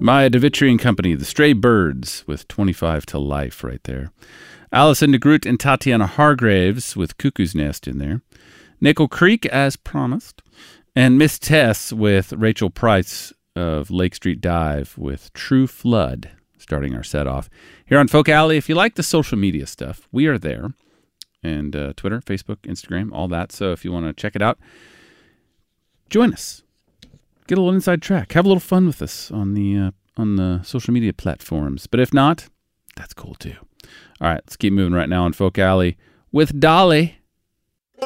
Maya DeVitri and Company, The Stray Birds, with 25 to Life right there. Allison DeGroot and Tatiana Hargraves with Cuckoo's Nest in there. Nickel Creek, as promised. And Miss Tess with Rachel Price of Lake Street Dive with True Flood, starting our set off. Here on Folk Alley, if you like the social media stuff, we are there. And Twitter, Facebook, Instagram, all that. So if you want to check it out, join us. Get a little inside track. Have a little fun with us on the social media platforms. But if not, that's cool too. All right, let's keep moving right now on Folk Alley with Dolly.